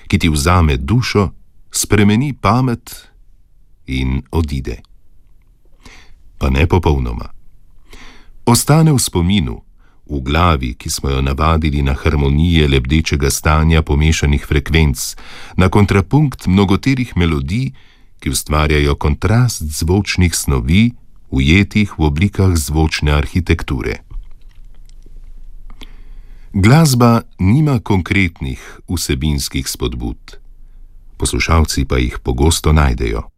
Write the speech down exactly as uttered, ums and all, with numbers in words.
ki ti vzame dušo, spremeni pamet in odide. Pa ne popolnoma. Ostane v spominu, v glavi, ki smo jo navadili na harmonije lebdečega stanja pomešanih frekvenc, na kontrapunkt mnogoterih melodij, ki ustvarjajo kontrast zvočnih snovi, ujetih v oblikah zvočne arhitekture. Glasba nima konkretnih vsebinskih spodbud, poslušalci pa jih pogosto najdejo.